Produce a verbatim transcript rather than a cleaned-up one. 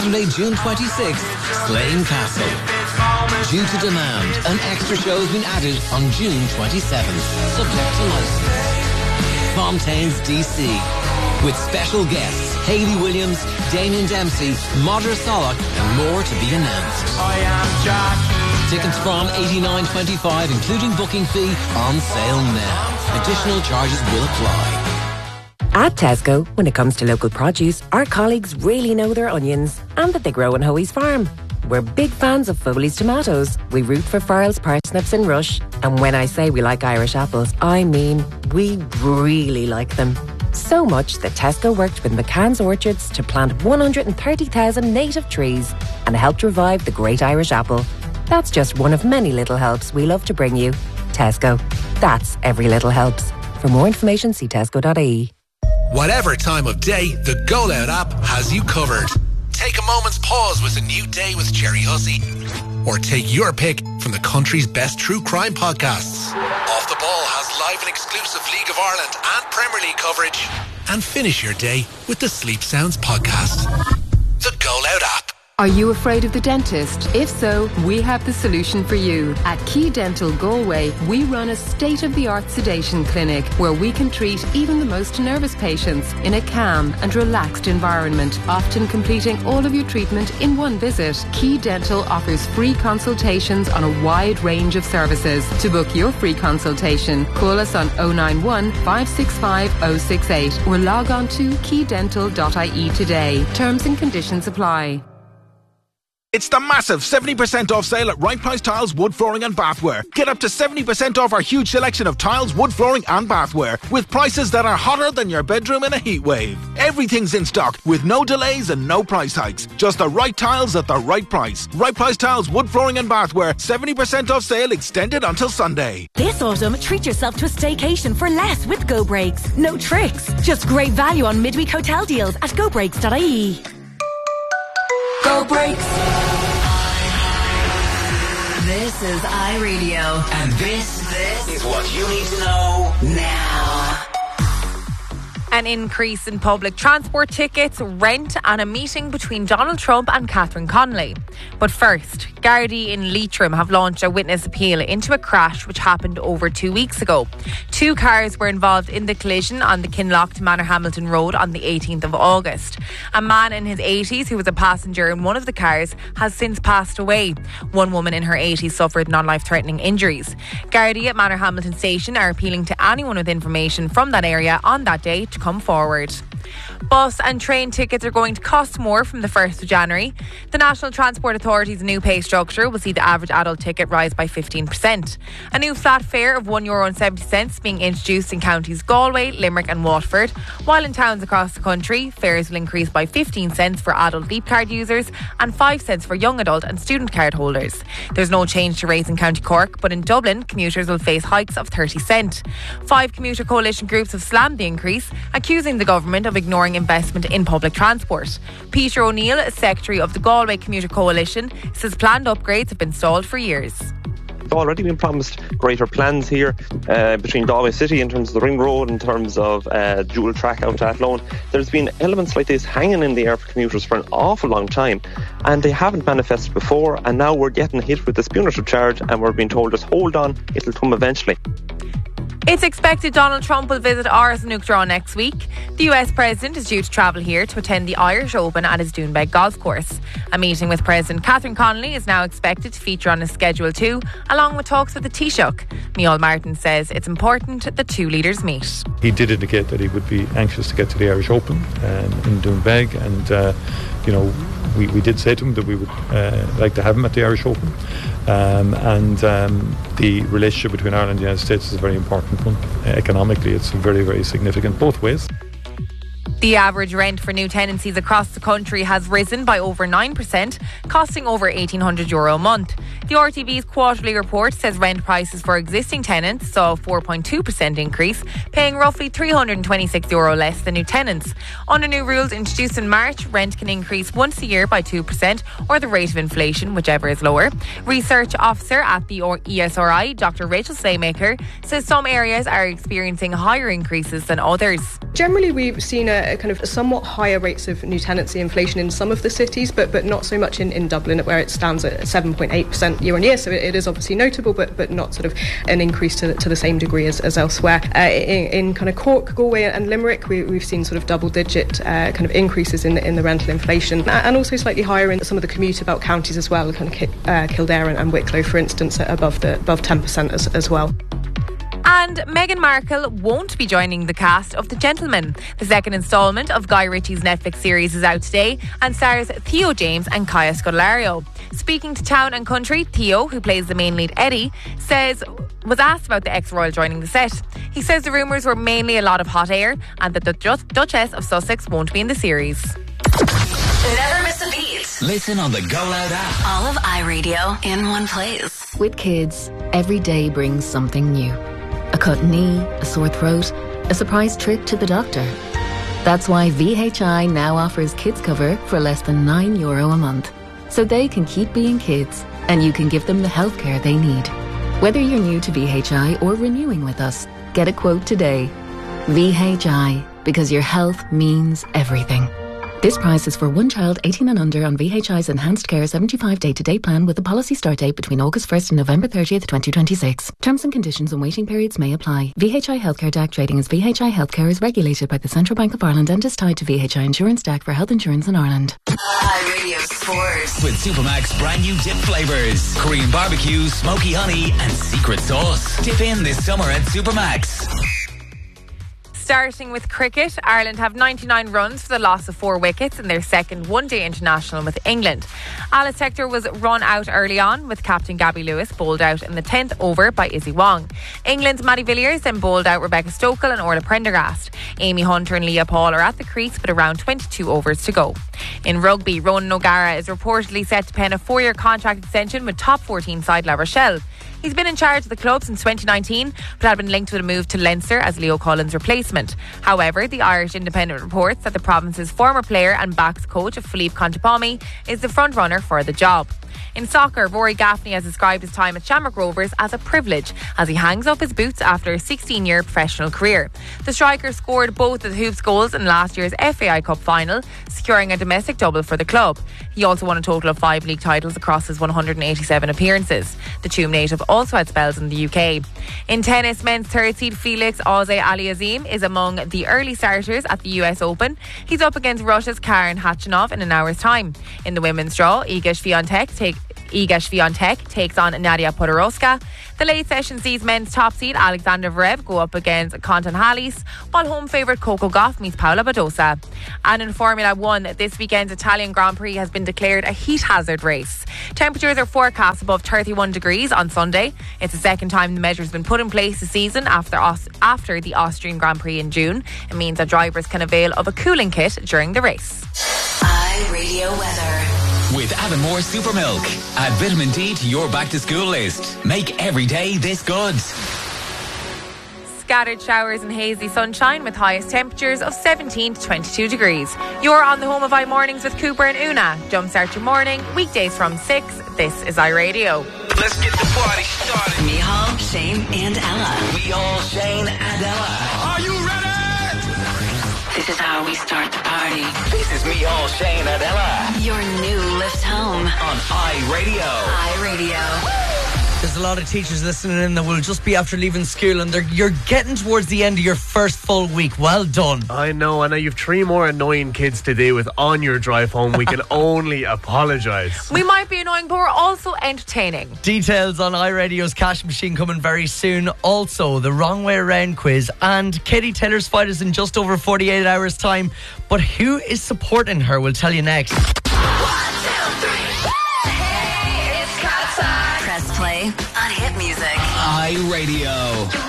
Saturday, June twenty-sixth, Slane Castle. Due to demand, an extra show has been added on June twenty-seventh, subject to license. Fontaine's D C, with special guests Hayley Williams, Damien Dempsey, Modra Solak, and more to be announced. I am Jack. Tickets from eighty-nine twenty-five, including booking fee, on sale now. Additional charges will apply. At Tesco, when it comes to local produce, our colleagues really know their onions and that they grow on Hoey's farm. We're big fans of Foley's tomatoes. We root for Farrell's parsnips and Rush. And when I say we like Irish apples, I mean we really like them. So much that Tesco worked with McCann's Orchards to plant one hundred thirty thousand native trees and helped revive the great Irish apple. That's just one of many little helps we love to bring you. Tesco. That's every little helps. For more information, see tesco dot I E. Whatever time of day, the Go Loud app has you covered. Take a moment's pause with a new day with Jerry Hussey. Or take your pick from the country's best true crime podcasts. Off the Ball has live and exclusive League of Ireland and Premier League coverage. And finish your day with the Sleep Sounds podcast. The Go Loud app. Are you afraid of the dentist? If so, we have the solution for you. At Key Dental Galway, we run a state-of-the-art sedation clinic where we can treat even the most nervous patients in a calm and relaxed environment, often completing all of your treatment in one visit. Key Dental offers free consultations on a wide range of services. To book your free consultation, call us on oh nine one, five six five, oh six eight or log on to key dental dot I E today. Terms and conditions apply. It's the massive seventy percent off sale at Right Price Tiles, Wood Flooring and Bathware. Get up to seventy percent off our huge selection of tiles, wood flooring and bathware with prices that are hotter than your bedroom in a heat wave. Everything's in stock with no delays and no price hikes. Just the right tiles at the right price. Right Price Tiles, Wood Flooring and Bathware. seventy percent off sale extended until Sunday. This autumn, treat yourself to a staycation for less with Go Breaks. No tricks, just great value on midweek hotel deals at go breaks dot I E. Go Breaks. This is iRadio, and this, this is what you need to know now. An increase in public transport tickets, rent and a meeting between Donald Trump and Catherine Connolly. But first, Gardaí in Leitrim have launched a witness appeal into a crash which happened over two weeks ago. Two cars were involved in the collision on the Kinloch to Manorhamilton Road on the eighteenth of August. A man in his eighties who was a passenger in one of the cars has since passed away. One woman in her eighties suffered non-life-threatening injuries. Gardaí at Manorhamilton Station are appealing to anyone with information from that area on that day to come forward. Bus and train tickets are going to cost more from the first of January. The National Transport Authority's new pay structure will see the average adult ticket rise by fifteen percent. A new flat fare of one euro seventy being introduced in counties Galway, Limerick and Waterford, while in towns across the country, fares will increase by fifteen cents for adult Leap card users and five cents for young adult and student card holders. There's no change to rates in County Cork, but in Dublin, commuters will face hikes of thirty cents. Five commuter coalition groups have slammed the increase, accusing the government of ignoring investment in public transport. Peter O'Neill, Secretary of the Galway Commuter Coalition, says planned upgrades have been stalled for years. There's already been promised greater plans here uh, between Galway City in terms of the Ring Road, in terms of uh, dual track out to Athlone. There's been elements like this hanging in the air for commuters for an awful long time, and they haven't manifested before, and now we're getting hit with this punitive charge and we're being told just hold on, it'll come eventually. It's expected Donald Trump will visit Áras an Uachtaráin next week. The U S President is due to travel here to attend the Irish Open at his Doonbeg golf course. A meeting with President Catherine Connolly is now expected to feature on his schedule too, along with talks with the Taoiseach. Micheál Martin says it's important that two leaders meet. He did indicate that he would be anxious to get to the Irish Open um, in Doonbeg, and uh, you know, we, we did say to him that we would uh, like to have him at the Irish Open. Um, and um, the relationship between Ireland and the United States is a very important one. Uh, economically, it's very, very significant both ways. The average rent for new tenancies across the country has risen by over nine percent, costing over eighteen hundred euro a month. The R T B's quarterly report says rent prices for existing tenants saw a four point two percent increase, paying roughly three hundred twenty-six euro less than new tenants. Under new rules introduced in March, rent can increase once a year by two percent or the rate of inflation, whichever is lower. Research officer at the E S R I, Doctor Rachel Slaymaker, says some areas are experiencing higher increases than others. Generally, we've seen a uh, kind of somewhat higher rates of new tenancy inflation in some of the cities, but but not so much in, in Dublin, where it stands at seven point eight percent year on year. So it, it is obviously notable, but but not sort of an increase to, to the same degree as, as elsewhere. Uh, in, in kind of Cork, Galway and Limerick, we, we've seen sort of double-digit uh, kind of increases in the, in the rental inflation, and also slightly higher in some of the commute-about counties as well, kind of uh, Kildare and, and Wicklow, for instance, above the above ten percent as, as well. And Meghan Markle won't be joining the cast of The Gentleman. The second instalment of Guy Ritchie's Netflix series is out today and stars Theo James and Kaya Scodelario. Speaking to Town and Country, Theo, who plays the main lead Eddie, says was asked about the ex-royal joining the set. He says the rumours were mainly a lot of hot air and that the Duchess of Sussex won't be in the series. Never miss a beat. Listen on the Go Loud app. All of iRadio in one place. With kids, every day brings something new. A cut knee, a sore throat, a surprise trip to the doctor. That's why V H I now offers kids cover for less than nine euro a month. So they can keep being kids and you can give them the healthcare they need. Whether you're new to V H I or renewing with us, get a quote today. V H I, because your health means everything. This price is for one child eighteen and under on V H I's Enhanced Care seventy-five day-to-day plan with a policy start date between August first and November thirtieth, twenty twenty-six. Terms and conditions and waiting periods may apply. V H I Healthcare D A C trading as V H I Healthcare is regulated by the Central Bank of Ireland and is tied to V H I Insurance D A C for health insurance in Ireland. iRadio Sports. With Supermac's brand new dip flavours. Korean barbecue, smoky honey and secret sauce. Dip in this summer at Supermac's. Starting with cricket, Ireland have ninety-nine runs for the loss of four wickets in their second one-day international with England. Alice Hector was run out early on, with captain Gabby Lewis bowled out in the tenth over by Izzy Wong. England's Maddie Villiers then bowled out Rebecca Stokel and Orla Prendergast. Amy Hunter and Leah Paul are at the crease with around twenty-two overs to go. In rugby, Ronan O'Gara is reportedly set to pen a four-year contract extension with top fourteen side La Rochelle. He's been in charge of the club since twenty nineteen, but had been linked with a move to Leinster as Leo Cullen's replacement. However, the Irish Independent reports that the province's former player and backs coach, Philippe Contepommi, is the front runner for the job. In soccer, Rory Gaffney has described his time at Shamrock Rovers as a privilege as he hangs up his boots after a sixteen-year professional career. The striker scored both of the Hoops goals in last year's F A I Cup final, securing a domestic double for the club. He also won a total of five league titles across his one hundred eighty-seven appearances. The Tuam native also had spells in the U K. In tennis, men's third seed Felix Auger-Aliassime is among the early starters at the U S Open. He's up against Russia's Karen Khachanov in an hour's time. In the women's draw, Iga Swiatek take Iga Swiatek takes on Nadia Podoroska. The late session sees men's top seed Alexander Zverev go up against Contan Halys, while home favourite Coco Gauff meets Paula Badosa. And in Formula One, this weekend's Italian Grand Prix has been declared a heat hazard race. Temperatures are forecast above thirty-one degrees on Sunday. It's the second time the measure has been put in place this season after after the Austrian Grand Prix in June. It means that drivers can avail of a cooling kit during the race. iRadio weather. With Avonmore Super Milk. Add vitamin D to your back to school list. Make every day this good. Scattered showers and hazy sunshine with highest temperatures of seventeen to twenty-two degrees. You're on the home of iMornings with Cooper and Una. Jumpstart your morning, weekdays from six. This is iRadio. Let's get the party started. Micheál, Shane and Ella. Micheál, Shane and Ella. Are you ready? This is how we start the party. This is Micheál, Shane and Ella. Your new lift home. On iRadio. iRadio. There's a lot of teachers listening in that will just be after leaving school, and they're, you're getting towards the end of your first full week. Well done. I know, and you've three more annoying kids to deal with on your drive home. We can only apologise. We might be annoying, but we're also entertaining. Details on iRadio's cash machine coming very soon. Also, the wrong way around quiz, and Katie Taylor's fight is in just over forty-eight hours time. But who is supporting her? We'll tell you next. Press play on Hit Music. iRadio.